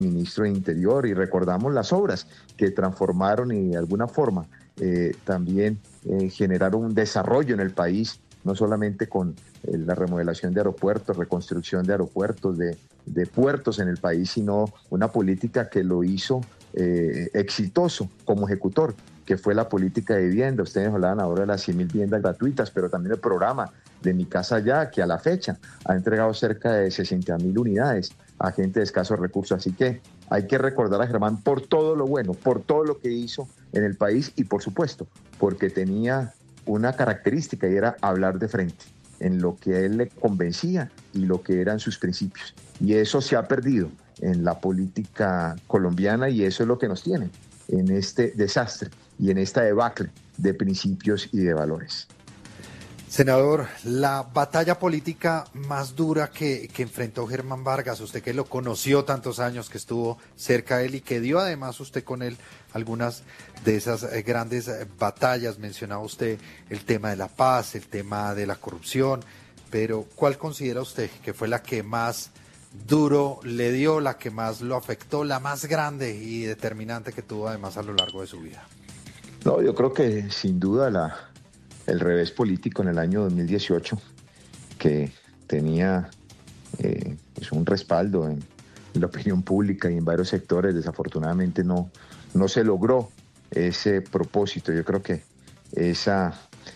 ministro de Interior, y recordamos las obras que transformaron y de alguna forma también generaron un desarrollo en el país, no solamente con la remodelación de aeropuertos, reconstrucción de aeropuertos, de puertos en el país, sino una política que lo hizo exitoso como ejecutor, que fue la política de vivienda. Ustedes hablaban ahora de las 100.000 viviendas gratuitas, pero también el programa de Mi Casa Ya, que a la fecha ha entregado cerca de 60.000 unidades a gente de escasos recursos. Así que hay que recordar a Germán por todo lo bueno, por todo lo que hizo en el país y, por supuesto, porque tenía una característica y era hablar de frente en lo que a él le convencía y lo que eran sus principios. Y eso se ha perdido en la política colombiana, y eso es lo que nos tiene en este desastre y en esta debacle de principios y de valores. Senador, la batalla política más dura que enfrentó Germán Vargas, usted que lo conoció tantos años, que estuvo cerca de él y que dio además usted con él algunas de esas grandes batallas, mencionaba usted el tema de la paz, el tema de la corrupción, pero ¿cuál considera usted que fue la que más duro le dio, la que más lo afectó, la más grande y determinante que tuvo además a lo largo de su vida? No, yo creo que sin duda el revés político en el año 2018, que tenía pues un respaldo en la opinión pública y en varios sectores, desafortunadamente no se logró ese propósito. Yo creo que esa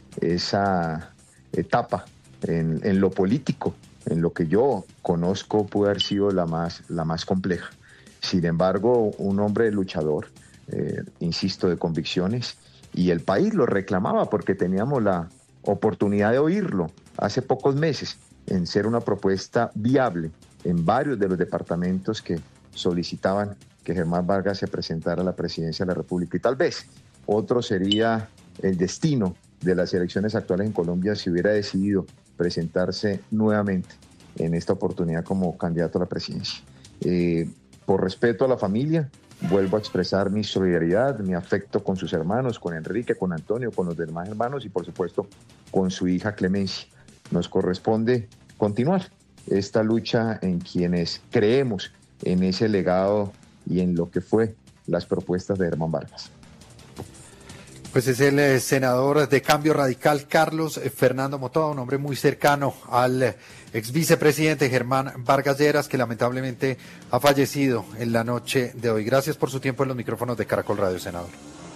etapa en lo político, en lo que yo conozco, pudo haber sido la más compleja. Sin embargo, un hombre luchador, insisto, de convicciones, y el país lo reclamaba porque teníamos la oportunidad de oírlo hace pocos meses en ser una propuesta viable en varios de los departamentos que solicitaban que Germán Vargas se presentara a la presidencia de la República. Y tal vez otro sería el destino de las elecciones actuales en Colombia si hubiera decidido presentarse nuevamente en esta oportunidad como candidato a la presidencia. Por respeto a la familia, vuelvo a expresar mi solidaridad, mi afecto con sus hermanos, con Enrique, con Antonio, con los demás hermanos y por supuesto con su hija Clemencia. Nos corresponde continuar esta lucha en quienes creemos en ese legado y en lo que fue las propuestas de Germán Vargas. Pues es el senador de Cambio Radical, Carlos Fernando Motoa, un hombre muy cercano al ex vicepresidente Germán Vargas Lleras, que lamentablemente ha fallecido en la noche de hoy. Gracias por su tiempo en los micrófonos de Caracol Radio, senador.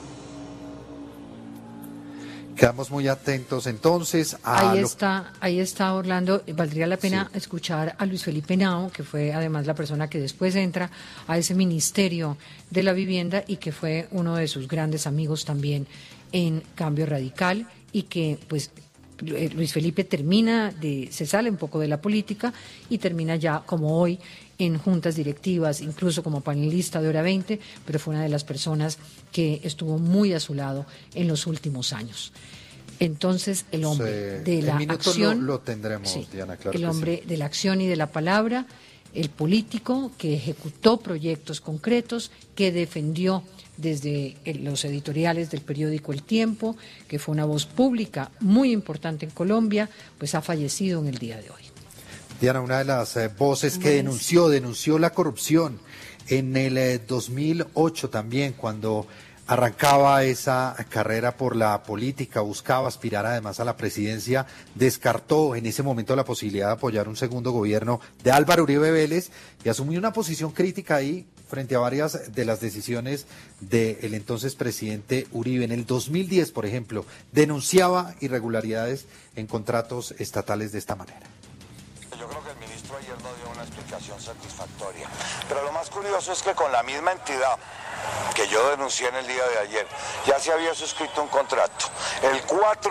Quedamos muy atentos entonces a... Ahí está Orlando. Valdría la pena escuchar a Luis Felipe Henao, que fue además la persona que después entra a ese Ministerio de la Vivienda y que fue uno de sus grandes amigos también en Cambio Radical, y que pues Luis Felipe se sale un poco de la política y termina ya como hoy en juntas directivas, incluso como panelista de Hora 20, pero fue una de las personas que estuvo muy a su lado en los últimos años. Entonces, el hombre de la acción, lo tendremos, sí, Diana, claro, el hombre de la acción y de la palabra, el político que ejecutó proyectos concretos, que defendió desde los editoriales del periódico El Tiempo, que fue una voz pública muy importante en Colombia, pues ha fallecido en el día de hoy. Diana, una de las voces que denunció la corrupción en el 2008 también, cuando arrancaba esa carrera por la política, buscaba aspirar además a la presidencia, descartó en ese momento la posibilidad de apoyar un segundo gobierno de Álvaro Uribe Vélez y asumió una posición crítica ahí frente a varias de las decisiones del entonces presidente Uribe. En el 2010, por ejemplo, denunciaba irregularidades en contratos estatales de esta manera. Yo creo que el ministro ayer no dio una explicación satisfactoria, pero lo más curioso es que con la misma entidad que yo denuncié en el día de ayer, ya se había suscrito un contrato, el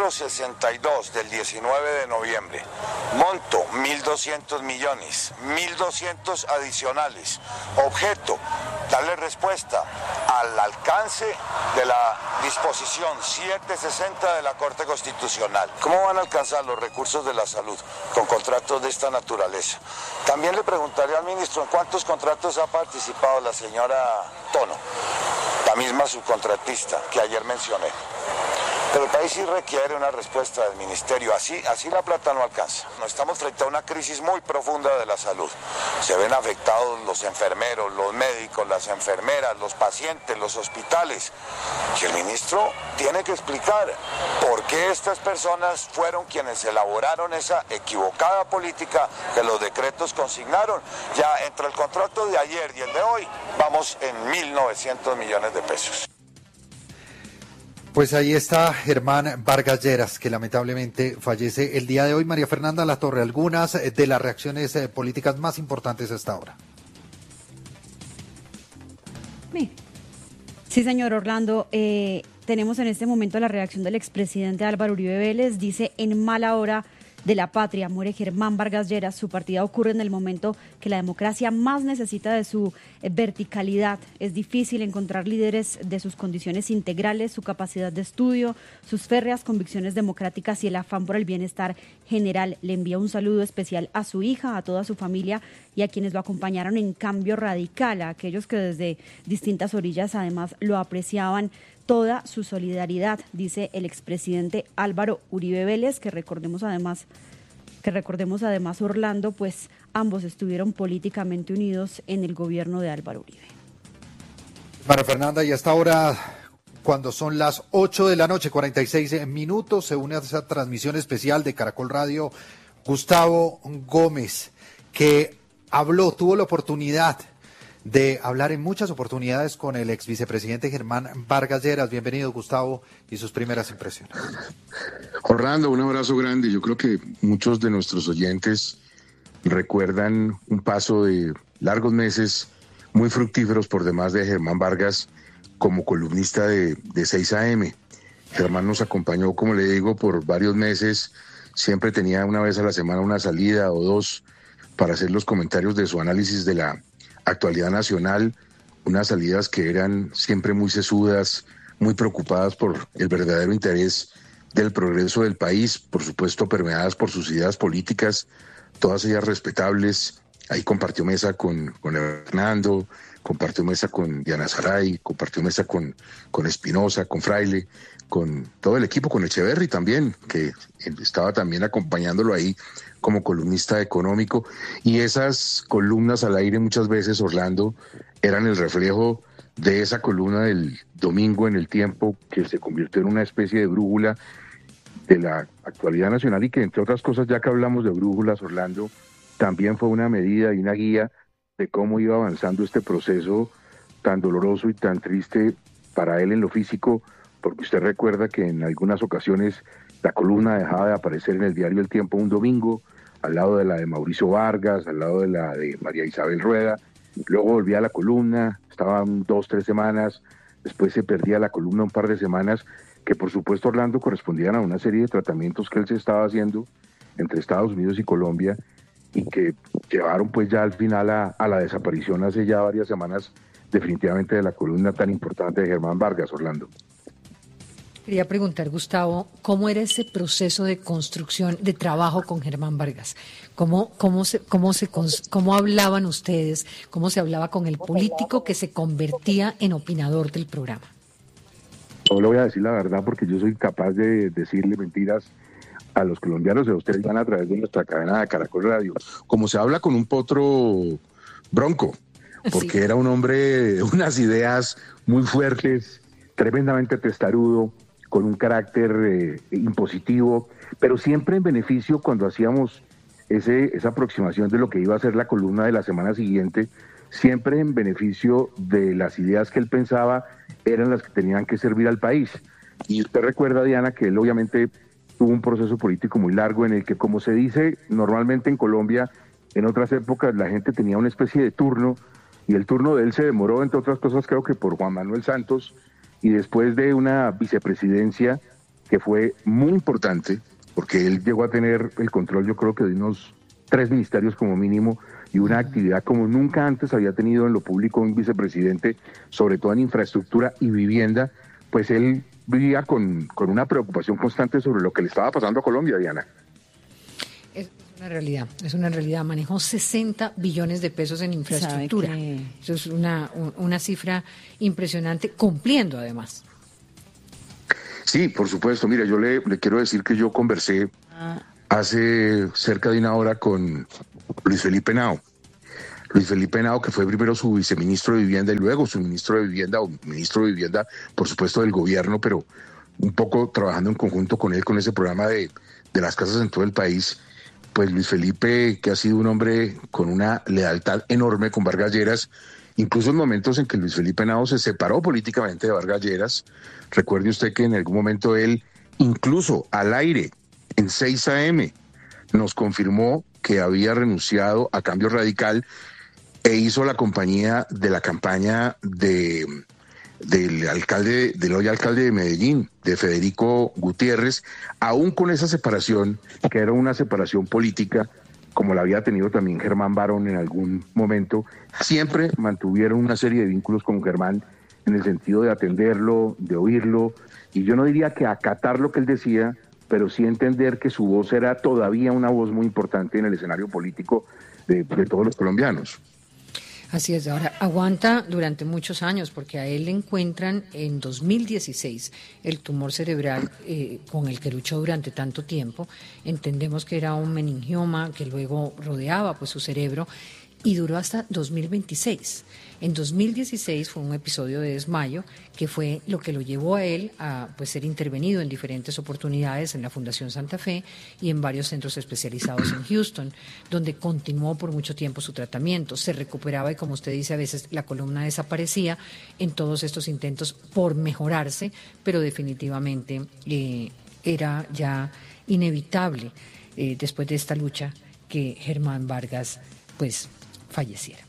462 del 19 de noviembre, monto 1.200 millones, 1.200 adicionales, objeto, darle respuesta al alcance de la disposición 760 de la Corte Constitucional. ¿Cómo van a alcanzar los recursos de la salud con contratos de esta naturaleza? También le preguntaré al ministro en cuántos contratos ha participado la señora Tono, la misma subcontratista que ayer mencioné. Pero el país sí requiere una respuesta del ministerio, así la plata no alcanza. Estamos frente a una crisis muy profunda de la salud. Se ven afectados los enfermeros, los médicos, las enfermeras, los pacientes, los hospitales. Y el ministro tiene que explicar por qué estas personas fueron quienes elaboraron esa equivocada política que los decretos consignaron. Ya entre el contrato de ayer y el de hoy, vamos en 1.900 millones de pesos. Pues ahí está Germán Vargas Lleras, que lamentablemente fallece el día de hoy. María Fernanda Latorre, algunas de las reacciones políticas más importantes hasta ahora. Sí, señor Orlando, tenemos en este momento la reacción del expresidente Álvaro Uribe Vélez. Dice: en mala hora de la patria muere Germán Vargas Lleras. Su partida ocurre en el momento que la democracia más necesita de su verticalidad. Es difícil encontrar líderes de sus condiciones integrales, su capacidad de estudio, sus férreas convicciones democráticas y el afán por el bienestar general. Le envía un saludo especial a su hija, a toda su familia y a quienes lo acompañaron en Cambio Radical, a aquellos que desde distintas orillas además lo apreciaban. Toda su solidaridad, dice el expresidente Álvaro Uribe Vélez, que recordemos además, Orlando, pues ambos estuvieron políticamente unidos en el gobierno de Álvaro Uribe. María Fernanda, y hasta ahora, cuando son las 8 de la noche, 46 minutos, se une a esa transmisión especial de Caracol Radio Gustavo Gómez, que tuvo la oportunidad de hablar en muchas oportunidades con el ex vicepresidente Germán Vargas Lleras. Bienvenido, Gustavo, y sus primeras impresiones. Orlando, un abrazo grande. Yo creo que muchos de nuestros oyentes recuerdan un paso de largos meses muy fructíferos por demás de Germán Vargas como columnista de 6 AM. Germán nos acompañó, como le digo, por varios meses. Siempre tenía una vez a la semana una salida o dos para hacer los comentarios de su análisis de la actualidad nacional, unas salidas que eran siempre muy sesudas, muy preocupadas por el verdadero interés del progreso del país, por supuesto permeadas por sus ideas políticas, todas ellas respetables. Ahí compartió mesa con Hernando, compartió mesa con Diana Saray, compartió mesa con Espinosa, con Fraile, con todo el equipo, con Echeverry también, que estaba también acompañándolo ahí como columnista económico, y esas columnas al aire muchas veces, Orlando, eran el reflejo de esa columna del domingo en El Tiempo, que se convirtió en una especie de brújula de la actualidad nacional y que, entre otras cosas, ya que hablamos de brújulas, Orlando, también fue una medida y una guía de cómo iba avanzando este proceso tan doloroso y tan triste para él en lo físico, porque usted recuerda que en algunas ocasiones la columna dejaba de aparecer en el diario El Tiempo un domingo, al lado de la de Mauricio Vargas, al lado de la de María Isabel Rueda, luego volvía a la columna, estaban 2-3 semanas, después se perdía la columna un par de semanas, que por supuesto, Orlando, correspondían a una serie de tratamientos que él se estaba haciendo entre Estados Unidos y Colombia y que llevaron pues ya al final a la desaparición hace ya varias semanas definitivamente de la columna tan importante de Germán Vargas, Orlando. Quería preguntar, Gustavo, ¿cómo era ese proceso de construcción, de trabajo con Germán Vargas? ¿Cómo hablaban ustedes? ¿Cómo se hablaba con el político que se convertía en opinador del programa? Yo le voy a decir la verdad porque yo soy capaz de decirle mentiras a los colombianos y a ustedes van a través de nuestra cadena de Caracol Radio. Como se habla con un potro bronco, porque sí, era un hombre de unas ideas muy fuertes, tremendamente testarudo, con un carácter impositivo, pero siempre en beneficio cuando hacíamos esa aproximación de lo que iba a ser la columna de la semana siguiente, siempre en beneficio de las ideas que él pensaba eran las que tenían que servir al país. Y usted recuerda, Diana, que él obviamente tuvo un proceso político muy largo en el que, como se dice normalmente en Colombia, en otras épocas la gente tenía una especie de turno, y el turno de él se demoró, entre otras cosas, creo que por Juan Manuel Santos, y después de una vicepresidencia que fue muy importante, porque él llegó a tener el control, yo creo que de unos 3 ministerios como mínimo, y una actividad como nunca antes había tenido en lo público un vicepresidente, sobre todo en infraestructura y vivienda, pues él vivía con una preocupación constante sobre lo que le estaba pasando a Colombia, Diana. Es una realidad. Manejó 60 billones de pesos en infraestructura. Eso es una cifra impresionante, cumpliendo además. Sí, por supuesto. Mira, yo le quiero decir que yo conversé hace cerca de una hora con Luis Felipe Henao. Luis Felipe Henao, que fue primero su viceministro de Vivienda y luego su ministro de Vivienda, o ministro de Vivienda, por supuesto, del gobierno, pero un poco trabajando en conjunto con él, con ese programa de las casas en todo el país. Pues Luis Felipe, que ha sido un hombre con una lealtad enorme con Vargas Lleras, incluso en momentos en que Luis Felipe Henao se separó políticamente de Vargas Lleras. Recuerde usted que en algún momento él, incluso al aire, en 6 AM, nos confirmó que había renunciado a Cambio Radical e hizo la compañía de la campaña del hoy alcalde de Medellín, de Federico Gutiérrez, aún con esa separación, que era una separación política, como la había tenido también Germán Barón en algún momento. Siempre mantuvieron una serie de vínculos con Germán en el sentido de atenderlo, de oírlo, y yo no diría que acatar lo que él decía, pero sí entender que su voz era todavía una voz muy importante en el escenario político de todos los colombianos. Así es, ahora aguanta durante muchos años porque a él le encuentran en 2016 el tumor cerebral con el que luchó durante tanto tiempo. Entendemos que era un meningioma que luego rodeaba pues su cerebro y duró hasta 2026. En 2016 fue un episodio de desmayo que fue lo que lo llevó a él a pues ser intervenido en diferentes oportunidades en la Fundación Santa Fe y en varios centros especializados en Houston, donde continuó por mucho tiempo su tratamiento. Se recuperaba y, como usted dice, a veces la columna desaparecía en todos estos intentos por mejorarse, pero definitivamente era ya inevitable después de esta lucha que Germán Vargas pues falleciera.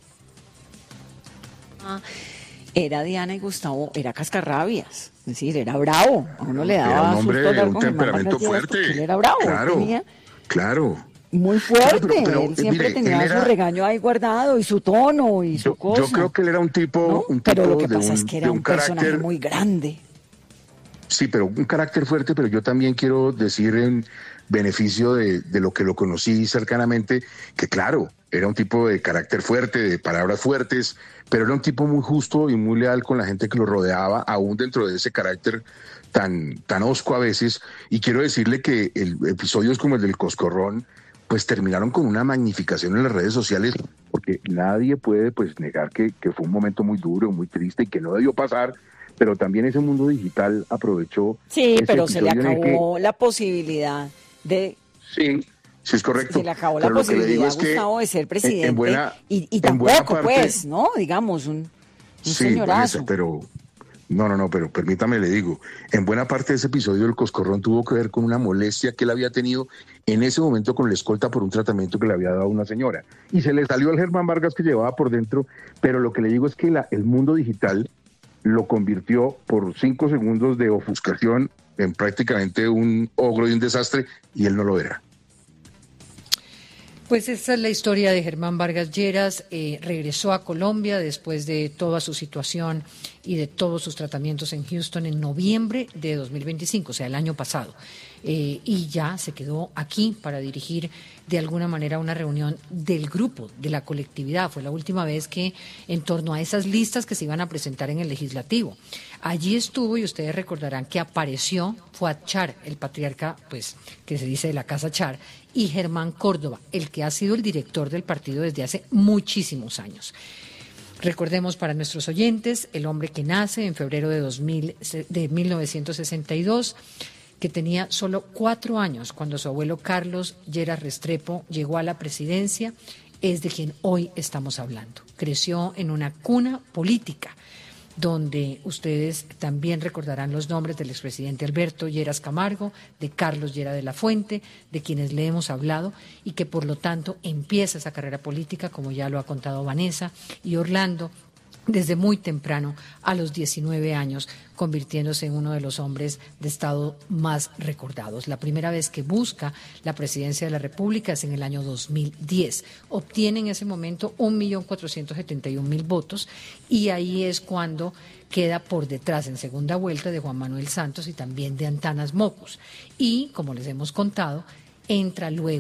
Era Diana y Gustavo, era cascarrabias, es decir, era bravo, a uno le daba era un hombre susto hablar de un con Germán temperamento Vargas Lleras fuerte. Él era bravo, Claro. Muy fuerte, Pero, él siempre mire, tenía su regaño ahí guardado y su tono y su cosa. Yo creo que él era un tipo, ¿no? Pero lo que pasa es que era un personaje carácter muy grande. Sí, pero un carácter fuerte, pero yo también quiero decir en beneficio de lo que lo conocí cercanamente, que claro, era un tipo de carácter fuerte, de palabras fuertes, pero era un tipo muy justo y muy leal con la gente que lo rodeaba, aún dentro de ese carácter tan hosco a veces. Y quiero decirle que episodios como el del Coscorrón, pues terminaron con una magnificación en las redes sociales, porque nadie puede pues negar que fue un momento muy duro, muy triste y que no debió pasar, pero también ese mundo digital aprovechó. Sí, pero se le acabó la posibilidad de... Sí, es correcto. Se le acabó la posibilidad, Gustavo, de ser presidente y tampoco, pues, ¿no? Digamos, un señorazo. Vanessa, pero... No, pero permítame le digo, en buena parte de ese episodio el Coscorrón tuvo que ver con una molestia que él había tenido en ese momento con la escolta por un tratamiento que le había dado una señora. Y se le salió al Germán Vargas que llevaba por dentro, pero lo que le digo es que el mundo digital lo convirtió por 5 segundos de ofuscación en prácticamente un ogro y un desastre, y él no lo era. Pues esta es la historia de Germán Vargas Lleras. Regresó a Colombia después de toda su situación y de todos sus tratamientos en Houston en noviembre de 2025, o sea, el año pasado. Y ya se quedó aquí para dirigir de alguna manera una reunión del grupo, de la colectividad. Fue la última vez que en torno a esas listas que se iban a presentar en el legislativo. Allí estuvo, y ustedes recordarán que apareció Fuad Char, el patriarca, pues, que se dice de la Casa Char, y Germán Córdoba, el que ha sido el director del partido desde hace muchísimos años. Recordemos para nuestros oyentes, el hombre que nace en febrero de 1962, que tenía solo 4 años cuando su abuelo Carlos Lleras Restrepo llegó a la presidencia, es de quien hoy estamos hablando. Creció en una cuna política, donde ustedes también recordarán los nombres del expresidente Alberto Lleras Camargo, de Carlos Lleras de la Fuente, de quienes le hemos hablado, y que por lo tanto empieza esa carrera política, como ya lo ha contado Vanessa y Orlando, desde muy temprano, a los 19 años, convirtiéndose en uno de los hombres de Estado más recordados. La primera vez que busca la presidencia de la República es en el año 2010. Obtiene en ese momento 1.471.000 votos y ahí es cuando queda por detrás en segunda vuelta de Juan Manuel Santos y también de Antanas Mocus. Y, como les hemos contado, entra luego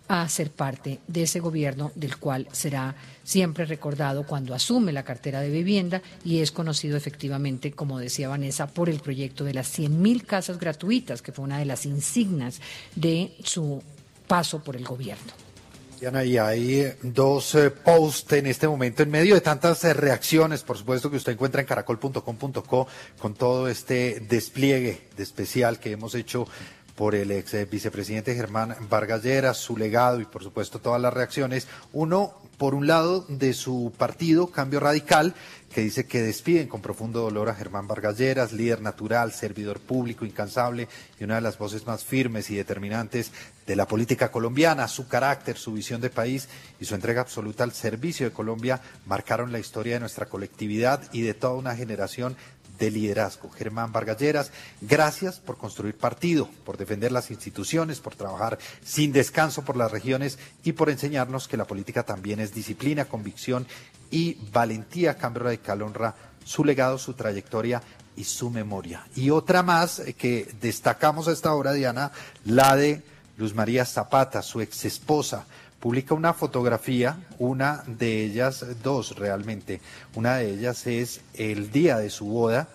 a ser parte de ese gobierno del cual será siempre recordado cuando asume la cartera de vivienda y es conocido efectivamente, como decía Vanessa, por el proyecto de las 100.000 casas gratuitas, que fue una de las insignias de su paso por el gobierno. Diana, y hay dos posts en este momento en medio de tantas reacciones, por supuesto, que usted encuentra en caracol.com.co con todo este despliegue de especial que hemos hecho por el ex vicepresidente Germán Vargas Lleras, su legado y por supuesto todas las reacciones. Uno, por un lado, de su partido, Cambio Radical, que dice que despiden con profundo dolor a Germán Vargas Lleras, líder natural, servidor público incansable y una de las voces más firmes y determinantes de la política colombiana. Su carácter, su visión de país y su entrega absoluta al servicio de Colombia marcaron la historia de nuestra colectividad y de toda una generación de liderazgo. Germán Vargas Lleras, gracias por construir partido, por defender las instituciones, por trabajar sin descanso por las regiones y por enseñarnos que la política también es disciplina, convicción y valentía. Cambio Radical honra su legado, su trayectoria y su memoria. Y otra más que destacamos a esta hora, Diana, la de Luz María Zapata, su exesposa. Publica una fotografía, una de ellas, dos realmente, una de ellas es el día de su boda,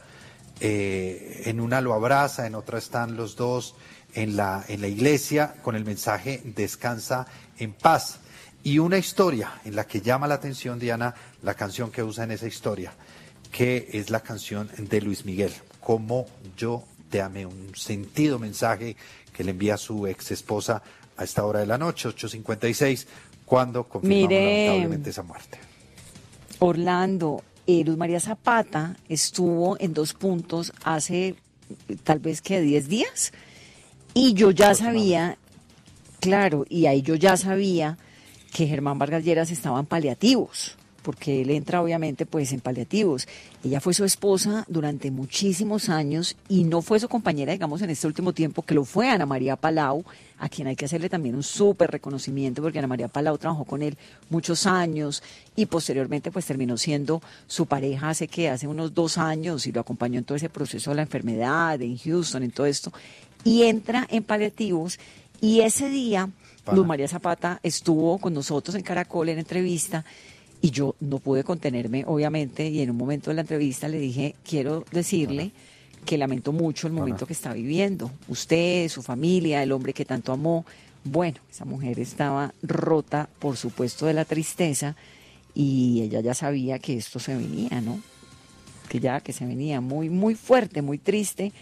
en una lo abraza, en otra están los dos en la iglesia con el mensaje "Descansa en paz", y una historia en la que llama la atención, Diana, la canción que usa en esa historia, que es la canción de Luis Miguel, "Como yo te amé", un sentido mensaje que le envía a su ex esposa a esta hora de la noche, 8:56, cuando confirmamos lamentablemente esa muerte. Orlando, Luz María Zapata estuvo en 2 puntos hace tal vez que 10 días y yo ya sabía, claro, y ahí yo ya sabía que Germán Vargas Lleras estaba en paliativos, porque él entra obviamente pues en paliativos. Ella fue su esposa durante muchísimos años y no fue su compañera, digamos, en este último tiempo, que lo fue Ana María Palau, a quien hay que hacerle también un súper reconocimiento, porque Ana María Palau trabajó con él muchos años y posteriormente pues terminó siendo su pareja hace unos 2 años y lo acompañó en todo ese proceso de la enfermedad, en Houston, en todo esto, y entra en paliativos. Y ese día Luz María Zapata estuvo con nosotros en Caracol en entrevista. Y yo no pude contenerme, obviamente, y en un momento de la entrevista le dije, quiero decirle que lamento mucho el momento que está viviendo. Usted, su familia, el hombre que tanto amó. Bueno, esa mujer estaba rota, por supuesto, de la tristeza, y ella ya sabía que esto se venía, ¿no? Que se venía muy, muy fuerte, muy triste,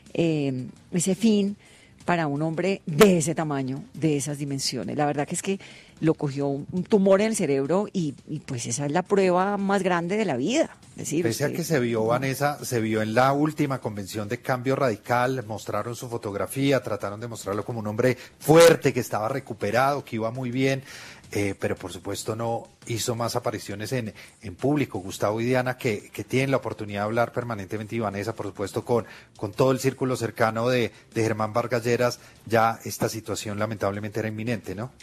ese fin para un hombre de ese tamaño, de esas dimensiones. La verdad que es que lo cogió un tumor en el cerebro y pues esa es la prueba más grande de la vida. Pese a que se vio, Vanessa, se vio en la última convención de Cambio Radical, mostraron su fotografía, trataron de mostrarlo como un hombre fuerte, que estaba recuperado, que iba muy bien, pero por supuesto no hizo más apariciones en público. Gustavo y Diana, que tienen la oportunidad de hablar permanentemente, y Vanessa, por supuesto, con todo el círculo cercano de Germán Vargas Lleras, ya esta situación lamentablemente era inminente, ¿no?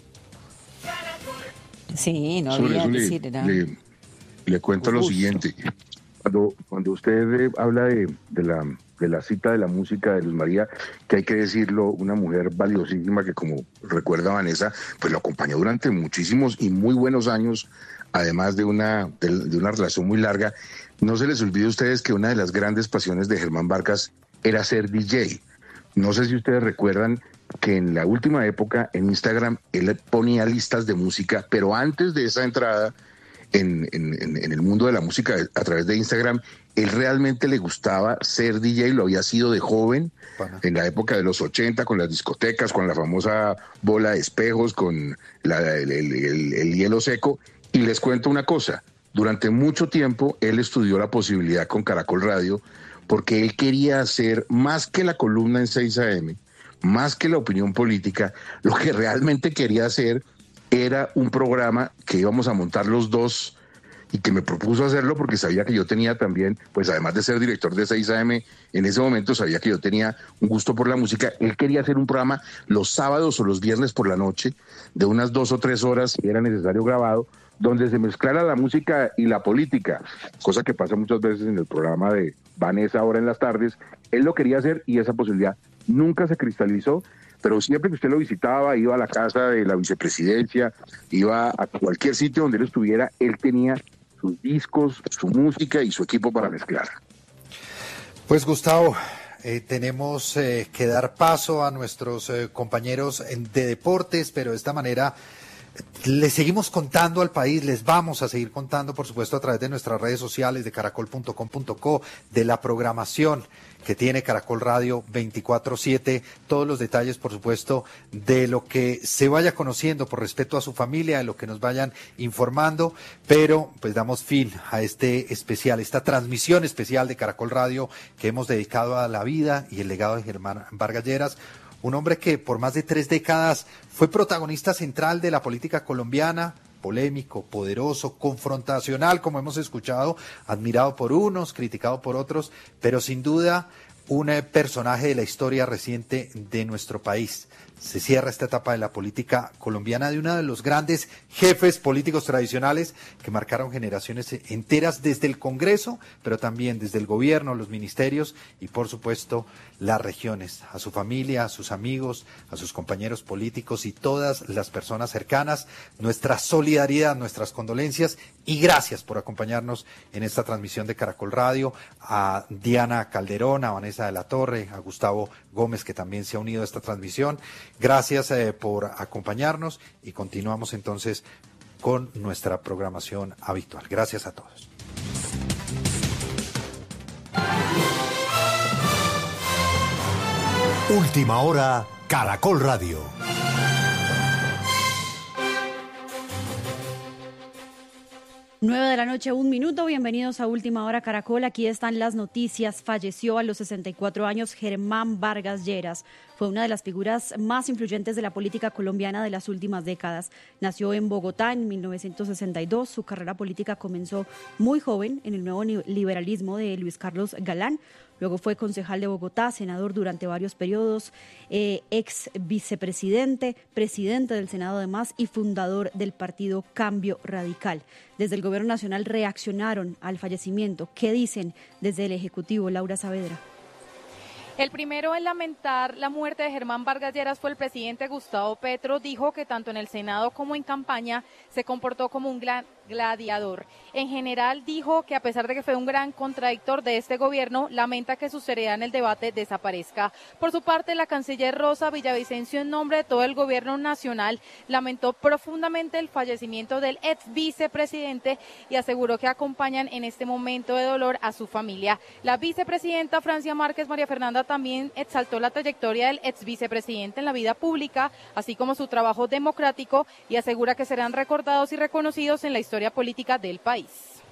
Sí, no había que decir, le cuento lo siguiente. Cuando usted habla de la cita de la música de Luz María, que hay que decirlo, una mujer valiosísima que, como recuerda Vanessa, pues lo acompañó durante muchísimos y muy buenos años, además de una relación muy larga. No se les olvide a ustedes que una de las grandes pasiones de Germán Vargas era ser DJ. No sé si ustedes recuerdan que en la última época en Instagram él ponía listas de música, pero antes de esa entrada en el mundo de la música a través de Instagram, él realmente le gustaba ser DJ, lo había sido de joven, en la época de los 80, con las discotecas, con la famosa bola de espejos, con el hielo seco. Y les cuento una cosa, durante mucho tiempo él estudió la posibilidad con Caracol Radio, porque él quería hacer más que la columna en 6 AM, más que la opinión política, lo que realmente quería hacer era un programa que íbamos a montar los dos, y que me propuso hacerlo porque sabía que yo tenía también, pues además de ser director de 6 AM, en ese momento sabía que yo tenía un gusto por la música. Él quería hacer un programa los sábados o los viernes por la noche, de unas 2 o 3 horas, si era necesario grabado, donde se mezclara la música y la política, cosa que pasa muchas veces en el programa de Vanessa ahora en las tardes. Él lo quería hacer y esa posibilidad nunca se cristalizó, pero siempre que usted lo visitaba, iba a la casa de la vicepresidencia, iba a cualquier sitio donde él estuviera, él tenía sus discos, su música y su equipo para mezclar. Pues Gustavo, tenemos que dar paso a nuestros compañeros de deportes, pero de esta manera les seguimos contando al país, les vamos a seguir contando, por supuesto, a través de nuestras redes sociales, de caracol.com.co, de la programación que tiene Caracol Radio 24/7, todos los detalles, por supuesto, de lo que se vaya conociendo por respeto a su familia, de lo que nos vayan informando, pero pues damos fin a este especial, esta transmisión especial de Caracol Radio que hemos dedicado a la vida y el legado de Germán Vargas Lleras, un hombre que por más de 3 décadas fue protagonista central de la política colombiana, polémico, poderoso, confrontacional, como hemos escuchado, admirado por unos, criticado por otros, pero sin duda un personaje de la historia reciente de nuestro país. Se cierra esta etapa de la política colombiana de uno de los grandes jefes políticos tradicionales que marcaron generaciones enteras desde el Congreso, pero también desde el gobierno, los ministerios y por supuesto las regiones. A su familia, a sus amigos, a sus compañeros políticos y todas las personas cercanas, nuestra solidaridad, nuestras condolencias y gracias por acompañarnos en esta transmisión de Caracol Radio, a Diana Calderón, a Vanessa de la Torre, a Gustavo Gómez, que también se ha unido a esta transmisión. Gracias por acompañarnos y continuamos entonces con nuestra programación habitual. Gracias a todos. Última hora, Caracol Radio. 9:01 p.m, bienvenidos a Última Hora Caracol, aquí están las noticias. Falleció a los 64 años Germán Vargas Lleras, fue una de las figuras más influyentes de la política colombiana de las últimas décadas. Nació en Bogotá en 1962, su carrera política comenzó muy joven en el nuevo liberalismo de Luis Carlos Galán. Luego fue concejal de Bogotá, senador durante varios periodos, ex vicepresidente, presidente del Senado además y fundador del partido Cambio Radical. Desde el Gobierno Nacional reaccionaron al fallecimiento. ¿Qué dicen desde el Ejecutivo? Laura Saavedra. El primero en lamentar la muerte de Germán Vargas Lleras fue el presidente Gustavo Petro. Dijo que tanto en el Senado como en campaña se comportó como un gran gladiador. En general dijo que a pesar de que fue un gran contradictor de este gobierno, lamenta que su seriedad en el debate desaparezca. Por su parte, la canciller Rosa Villavicencio, en nombre de todo el gobierno nacional, lamentó profundamente el fallecimiento del ex vicepresidente y aseguró que acompañan en este momento de dolor a su familia. La vicepresidenta Francia Márquez María Fernanda también exaltó la trayectoria del ex vicepresidente en la vida pública, así como su trabajo democrático, y asegura que serán recordados y reconocidos en la historia política del país.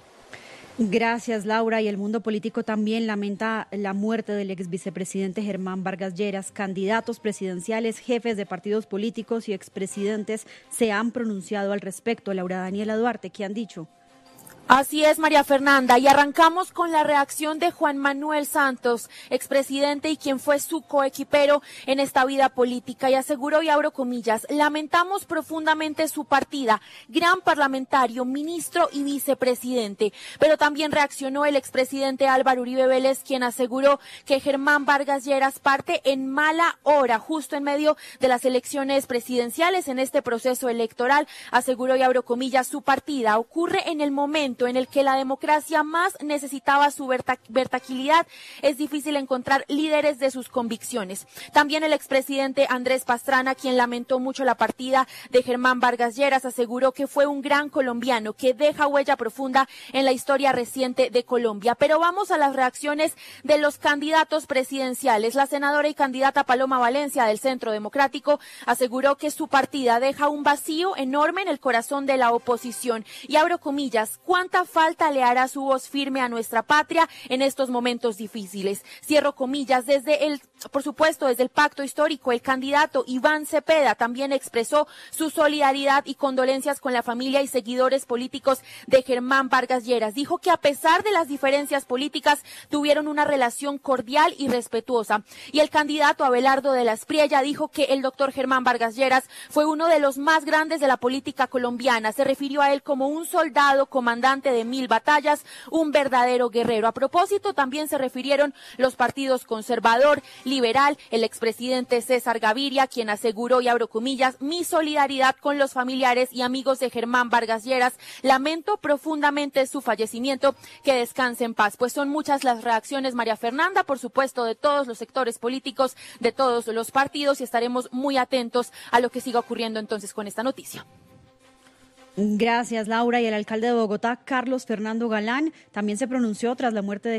Gracias, Laura. Y el mundo político también lamenta la muerte del ex vicepresidente Germán Vargas Lleras. Candidatos presidenciales, jefes de partidos políticos y expresidentes se han pronunciado al respecto. Laura Daniela Duarte, ¿qué han dicho? Así es, María Fernanda, y arrancamos con la reacción de Juan Manuel Santos, expresidente y quien fue su coequipero en esta vida política, y aseguró, y abro comillas, lamentamos profundamente su partida, gran parlamentario, ministro y vicepresidente. Pero también reaccionó el expresidente Álvaro Uribe Vélez, quien aseguró que Germán Vargas Lleras parte en mala hora, justo en medio de las elecciones presidenciales en este proceso electoral. Aseguró, y abro comillas, su partida ocurre en el momento en el que la democracia más necesitaba su versatilidad. Es difícil encontrar líderes de sus convicciones. También el expresidente Andrés Pastrana, quien lamentó mucho la partida de Germán Vargas Lleras, aseguró que fue un gran colombiano que deja huella profunda en la historia reciente de Colombia. Pero vamos a las reacciones de los candidatos presidenciales. La senadora y candidata Paloma Valencia del Centro Democrático aseguró que su partida deja un vacío enorme en el corazón de la oposición. Y abro comillas, ¿cuánta falta le hará su voz firme a nuestra patria en estos momentos difíciles? Cierro comillas. Por supuesto, desde el pacto histórico, el candidato Iván Cepeda también expresó su solidaridad y condolencias con la familia y seguidores políticos de Germán Vargas Lleras. Dijo que a pesar de las diferencias políticas, tuvieron una relación cordial y respetuosa. Y el candidato Abelardo de la Espriella dijo que el doctor Germán Vargas Lleras fue uno de los más grandes de la política colombiana. Se refirió a él como un soldado, comandante comandante de 1000 batallas, un verdadero guerrero. A propósito, también se refirieron los partidos conservador, liberal, el expresidente César Gaviria, quien aseguró, y abro comillas, mi solidaridad con los familiares y amigos de Germán Vargas Lleras. Lamento profundamente su fallecimiento, que descanse en paz. Pues son muchas las reacciones, María Fernanda, por supuesto, de todos los sectores políticos, de todos los partidos, y estaremos muy atentos a lo que siga ocurriendo entonces con esta noticia. Gracias, Laura. Y el alcalde de Bogotá, Carlos Fernando Galán, también se pronunció tras la muerte de